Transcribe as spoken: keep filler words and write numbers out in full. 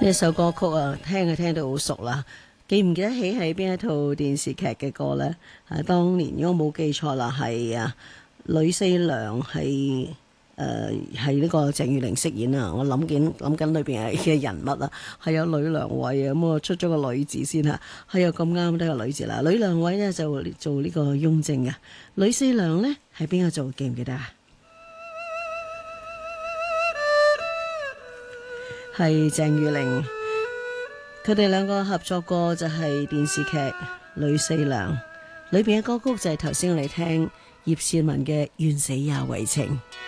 呢首歌曲啊，聽就聽到好熟啦。記唔記得起係邊一套電視劇嘅歌呢？啊，當年如果冇記錯啦，係啊，呂四娘係誒係呢個鄭裕玲飾演啊。我諗緊諗緊裏邊係嘅人物啊，係有呂良偉啊。咁我出咗個呂字先嚇，係有咁啱得個呂字啦。呂良偉呢就做呢個雍正啊，呂四娘呢係邊個做？記唔記得啊？係鄭裕玲，佢哋兩個合作過就係電視劇《呂四娘》裏邊嘅歌曲就係頭先我哋聽葉倩文嘅《願死也為情》。